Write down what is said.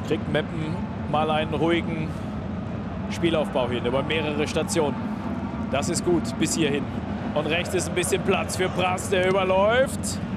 Kriegt Meppen mal einen ruhigen Spielaufbau hin über mehrere Stationen. Das ist gut bis hierhin. Und rechts ist ein bisschen Platz für Pras, der überläuft.